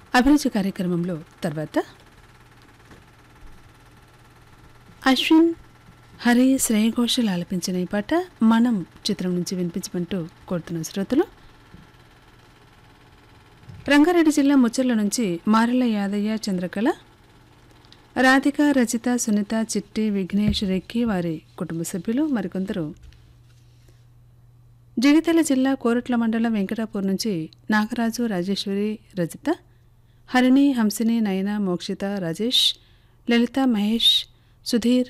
అభిరుచి కార్యక్రమంలో తర్వాత అశ్విన్ హరి శ్రేయ ఘోషల్ ఆలపించిన ఈ పాట మనం చిత్రం నుంచి వినిపించమంటూ కోరుతున్న శ్రోతలు రంగారెడ్డి జిల్లా ముచ్చర్ల నుంచి మారెల యాదయ్య చంద్రకళ రాధిక రచిత సునీత చిట్టి విఘ్నేష్ రెక్కి వారి కుటుంబ సభ్యులు మరికొందరు జగిత్యాల జిల్లా కోరట్ల మండలం వెంకటాపూర్ నుంచి నాగరాజు రాజేశ్వరి రజిత హరిణి హంసిని నయన మోక్షిత రాజేష్ లలిత మహేష్ సుధీర్